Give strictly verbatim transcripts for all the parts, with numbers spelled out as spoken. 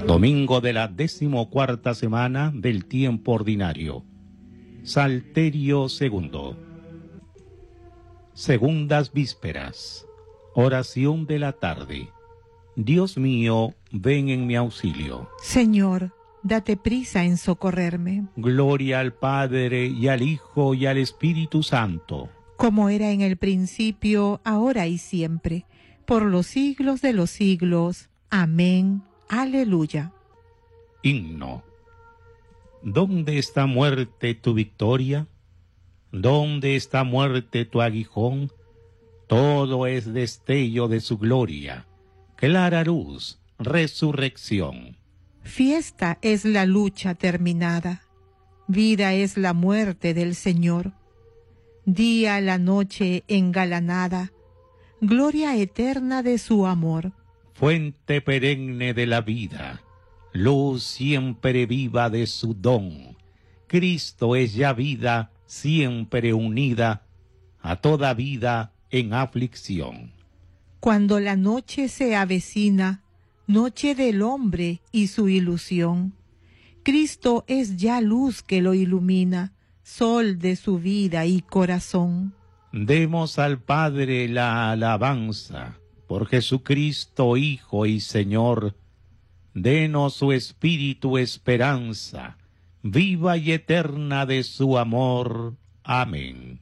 Domingo de la decimocuarta semana del tiempo ordinario. Salterio segundo. Segundas vísperas. Oración de la tarde. Dios mío, ven en mi auxilio. Señor, date prisa en socorrerme. Gloria al Padre, y al Hijo, y al Espíritu Santo. Como era en el principio, ahora y siempre, por los siglos de los siglos. Amén. Aleluya. Himno. ¿Dónde está muerte tu victoria? ¿Dónde está muerte tu aguijón? Todo es destello de su gloria, clara luz, resurrección. Fiesta es la lucha terminada, vida es la muerte del Señor. Día la noche engalanada, gloria eterna de su amor. Fuente perenne de la vida, luz siempre viva de su don. Cristo es ya vida siempre unida a toda vida en aflicción. Cuando la noche se avecina, noche del hombre y su ilusión, Cristo es ya luz que lo ilumina, sol de su vida y corazón. Demos al Padre la alabanza, por Jesucristo, Hijo y Señor. Denos su Espíritu esperanza, viva y eterna de su amor. Amén.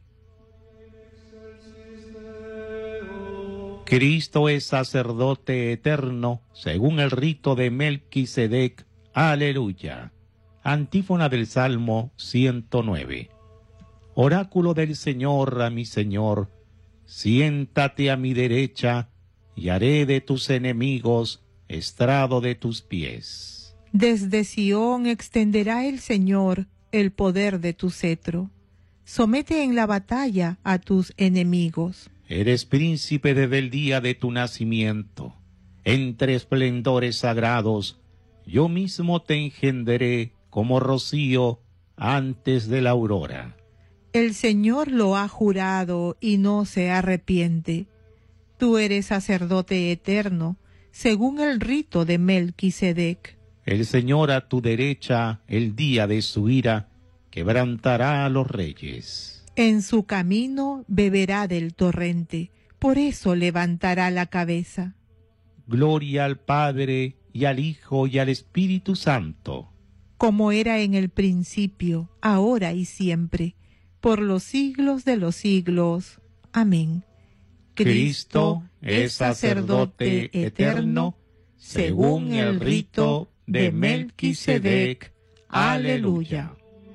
Cristo es sacerdote eterno, según el rito de Melquisedec. Aleluya. Antífona del Salmo ciento nueve. Oráculo del Señor a mi Señor, siéntate a mi derecha, y haré de tus enemigos estrado de tus pies. Desde Sión extenderá el Señor el poder de tu cetro. Somete en la batalla a tus enemigos. Eres príncipe desde el día de tu nacimiento. Entre esplendores sagrados, yo mismo te engendré como rocío antes de la aurora. El Señor lo ha jurado y no se arrepiente. Tú eres sacerdote eterno, según el rito de Melquisedec. El Señor a tu derecha, el día de su ira, quebrantará a los reyes. En su camino beberá del torrente, por eso levantará la cabeza. Gloria al Padre, y al Hijo, y al Espíritu Santo. Como era en el principio, ahora y siempre, por los siglos de los siglos. Amén. Cristo es sacerdote eterno, según el rito de Melquisedec. Aleluya.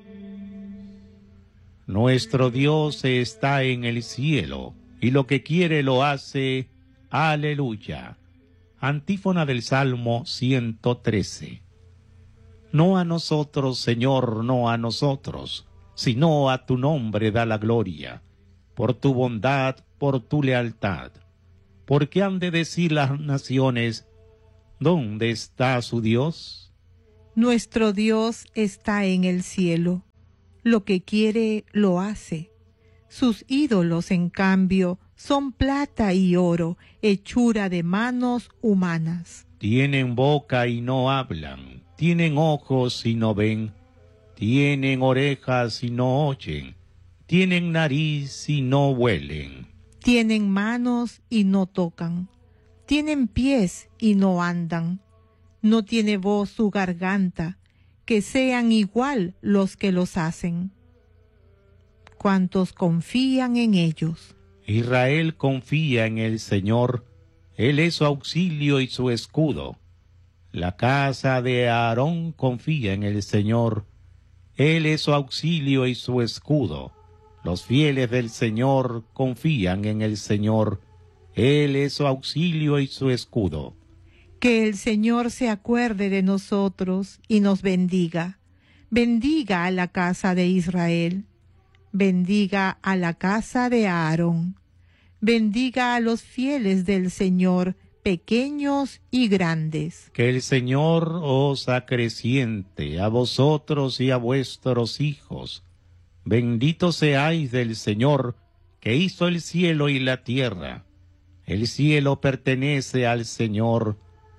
Nuestro Dios está en el cielo, y lo que quiere lo hace. Aleluya. Antífona del Salmo ciento trece. No a nosotros, Señor, no a nosotros, sino a tu nombre da la gloria, por tu bondad, por tu lealtad. Porque han de decir las naciones, ¿dónde está su Dios? Nuestro Dios está en el cielo, lo que quiere lo hace. Sus ídolos, en cambio, son plata y oro, hechura de manos humanas. Tienen boca y no hablan, tienen ojos y no ven, tienen orejas y no oyen, tienen nariz y no huelen. Tienen manos y no tocan, tienen pies y no andan. No tiene voz su garganta, que sean igual los que los hacen. Cuantos confían en ellos. Israel confía en el Señor, Él es su auxilio y su escudo. La casa de Aarón confía en el Señor, Él es su auxilio y su escudo. Los fieles del Señor confían en el Señor, Él es su auxilio y su escudo. Que el Señor se acuerde de nosotros y nos bendiga. Bendiga a la casa de Israel. Bendiga a la casa de Aarón. Bendiga a los fieles del Señor, pequeños y grandes. Que el Señor os acreciente a vosotros y a vuestros hijos. Benditos seáis del Señor, que hizo el cielo y la tierra. El cielo pertenece al Señor,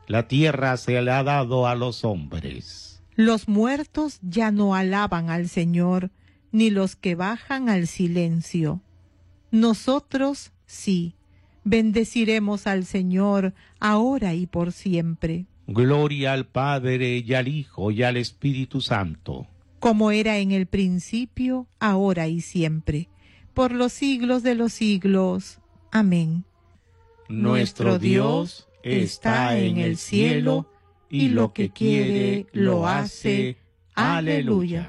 la tierra se la ha dado a los hombres. Los muertos ya no alaban al Señor, ni los que bajan al silencio. Nosotros sí, bendeciremos al Señor ahora y por siempre. Gloria al Padre y al Hijo y al Espíritu Santo. Como era en el principio, ahora y siempre, por los siglos de los siglos. Amén. Nuestro Dios está en el cielo, y lo que quiere lo hace. Aleluya.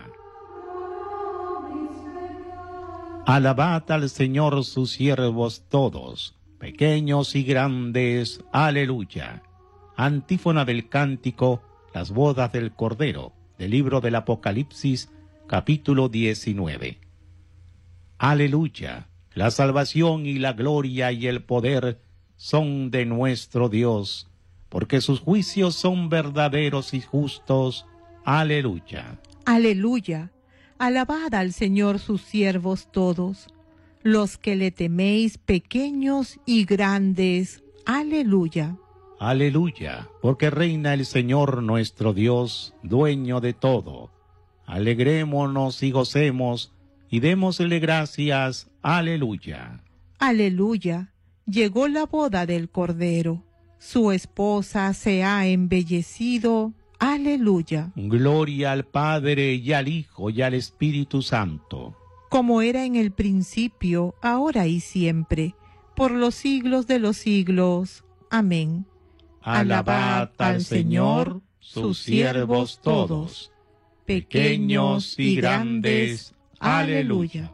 Alabad al Señor sus siervos todos, pequeños y grandes. Aleluya. Antífona del cántico, las bodas del Cordero, del libro del Apocalipsis, capítulo diecinueve. Aleluya. La salvación y la gloria y el poder son de nuestro Dios, porque sus juicios son verdaderos y justos. Aleluya. Aleluya. Alabad al Señor sus siervos todos, los que le teméis, pequeños y grandes. Aleluya. Aleluya, porque reina el Señor nuestro Dios, dueño de todo. Alegrémonos y gocemos, y démosle gracias. Aleluya. Aleluya. Llegó la boda del Cordero. Su esposa se ha embellecido. Aleluya. Gloria al Padre y al Hijo y al Espíritu Santo. Como era en el principio, ahora y siempre, por los siglos de los siglos. Amén. Alabad al Señor, sus siervos todos, pequeños y grandes. Aleluya.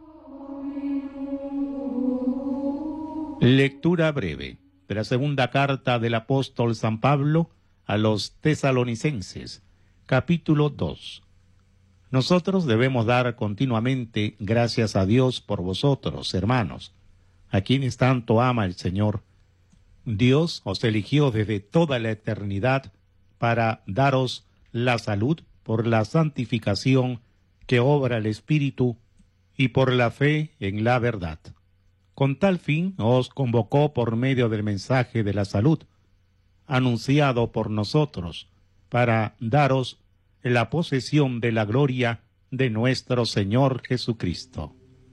Lectura breve de la segunda carta del apóstol San Pablo a los tesalonicenses, capítulo dos. Nosotros debemos dar continuamente gracias a Dios por vosotros, hermanos, a quienes tanto ama el Señor. Dios os eligió desde toda la eternidad para daros la salud por la santificación que obra el Espíritu y por la fe en la verdad. Con tal fin os convocó por medio del mensaje de la salud, anunciado por nosotros, para daros la posesión de la gloria de nuestro Señor Jesucristo.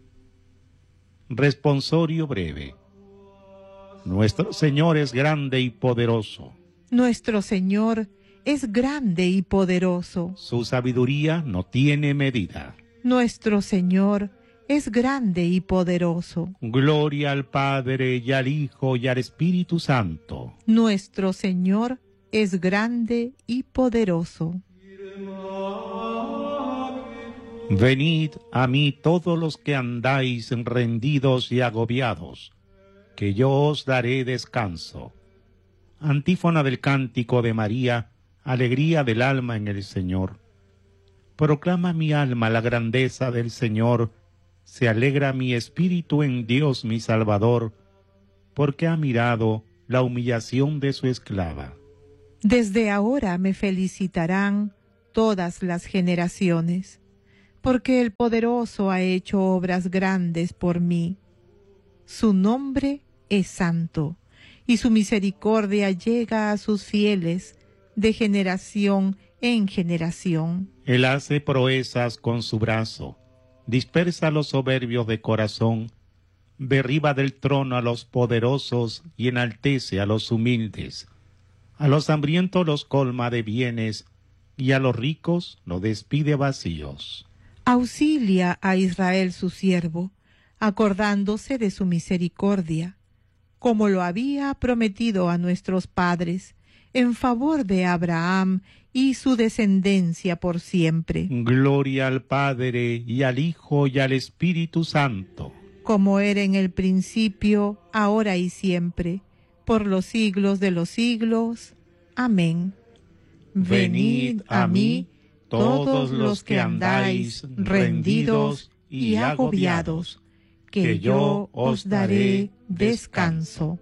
Responsorio breve. Nuestro Señor es grande y poderoso. Nuestro Señor es grande y poderoso. Su sabiduría no tiene medida. Nuestro Señor es grande y poderoso. Gloria al Padre y al Hijo y al Espíritu Santo. Nuestro Señor es grande y poderoso. Venid a mí todos los que andáis rendidos y agobiados, que yo os daré descanso. Antífona del cántico de María, alegría del alma en el Señor. Proclama mi alma la grandeza del Señor, se alegra mi espíritu en Dios mi Salvador, porque ha mirado la humillación de su esclava. Desde ahora me felicitarán todas las generaciones, porque el Poderoso ha hecho obras grandes por mí. Su nombre es santo, y su misericordia llega a sus fieles de generación en generación. Él hace proezas con su brazo, dispersa a los soberbios de corazón, derriba del trono a los poderosos y enaltece a los humildes. A los hambrientos los colma de bienes, y a los ricos los despide vacíos. Auxilia a Israel su siervo, acordándose de su misericordia, como lo había prometido a nuestros padres, en favor de Abraham y su descendencia por siempre. Gloria al Padre, y al Hijo, y al Espíritu Santo. Como era en el principio, ahora y siempre, por los siglos de los siglos. Amén. Venid a mí, todos los que andáis rendidos y agobiados, que yo os daré descanso.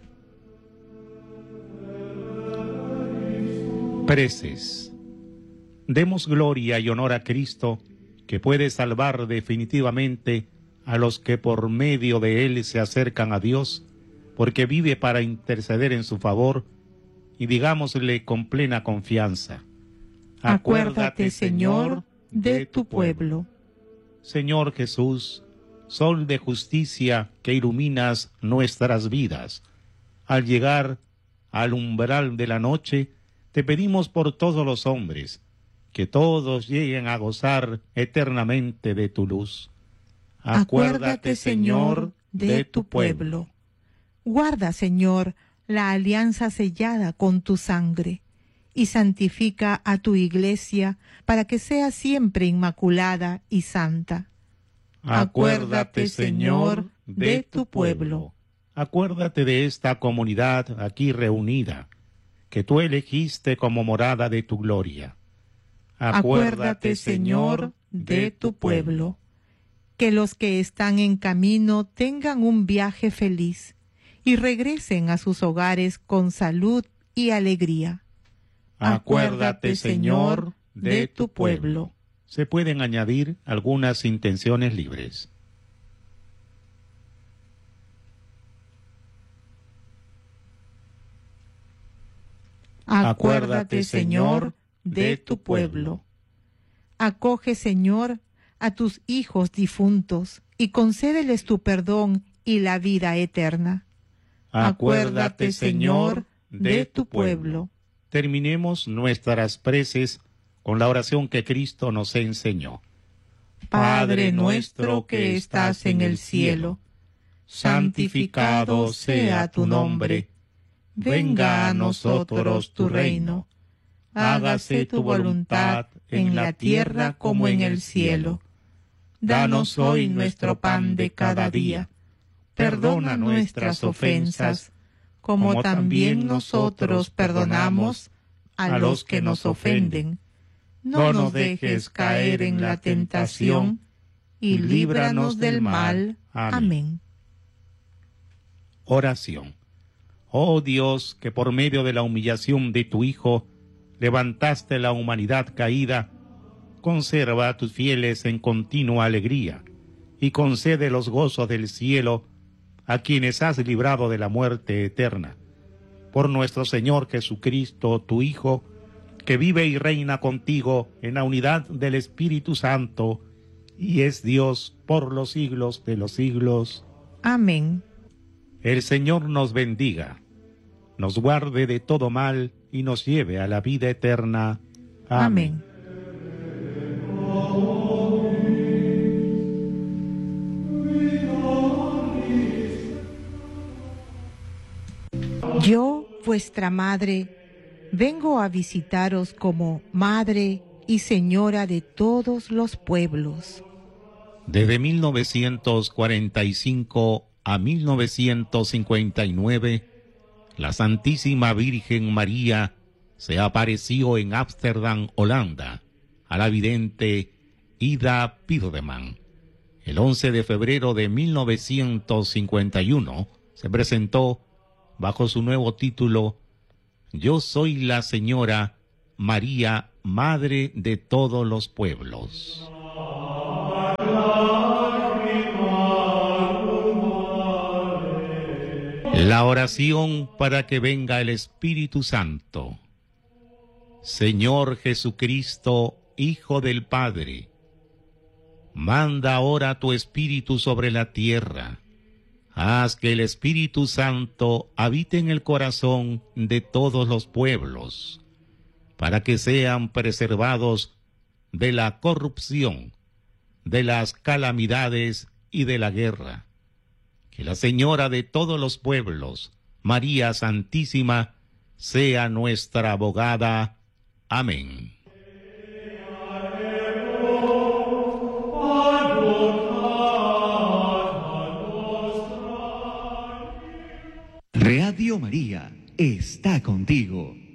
Preces. Demos gloria y honor a Cristo, que puede salvar definitivamente a los que por medio de Él se acercan a Dios, porque vive para interceder en su favor y digámosle con plena confianza: Acuérdate, Señor, de tu pueblo. Señor Jesús, sol de justicia que iluminas nuestras vidas, al llegar al umbral de la noche, te pedimos por todos los hombres, que todos lleguen a gozar eternamente de tu luz. Acuérdate, Señor, de tu pueblo. Guarda, Señor, la alianza sellada con tu sangre, y santifica a tu iglesia para que sea siempre inmaculada y santa. Acuérdate, Señor, de tu pueblo. Acuérdate de esta comunidad aquí reunida, que tú elegiste como morada de tu gloria. Acuérdate, Señor, de tu pueblo. Que los que están en camino tengan un viaje feliz y regresen a sus hogares con salud y alegría. Acuérdate, Señor, de tu pueblo. Se pueden añadir algunas intenciones libres. Acuérdate, Señor, de tu pueblo. Acoge, Señor, a tus hijos difuntos y concédeles tu perdón y la vida eterna. Acuérdate, Señor, de tu pueblo. Terminemos nuestras preces con la oración que Cristo nos enseñó. Padre nuestro que estás en el cielo, santificado sea tu nombre. Venga a nosotros tu reino. Hágase tu voluntad en la tierra como en el cielo. Danos hoy nuestro pan de cada día. Perdona nuestras ofensas, como también nosotros perdonamos a los que nos ofenden. No nos dejes caer en la tentación, y líbranos del mal. Amén. Oración. Oh Dios, que por medio de la humillación de tu Hijo levantaste la humanidad caída, conserva a tus fieles en continua alegría y concede los gozos del cielo a quienes has librado de la muerte eterna. Por nuestro Señor Jesucristo, tu Hijo, que vive y reina contigo en la unidad del Espíritu Santo y es Dios por los siglos de los siglos. Amén. El Señor nos bendiga, nos guarde de todo mal y nos lleve a la vida eterna. Amén. Amén. Yo, vuestra madre, vengo a visitaros como madre y señora de todos los pueblos. Desde mil novecientos cuarenta y cinco a mil novecientos cincuenta y nueve, la Santísima Virgen María se apareció en Ámsterdam, Holanda, a la vidente Ida Pilderman. El once de febrero de mil novecientos cincuenta y uno se presentó bajo su nuevo título Yo soy la Señora María, Madre de todos los pueblos. La oración para que venga el Espíritu Santo. Señor Jesucristo, Hijo del Padre, manda ahora tu Espíritu sobre la tierra. Haz que el Espíritu Santo habite en el corazón de todos los pueblos, para que sean preservados de la corrupción, de las calamidades y de la guerra. Que la Señora de todos los pueblos, María Santísima, sea nuestra abogada. Amén. Radio María está contigo.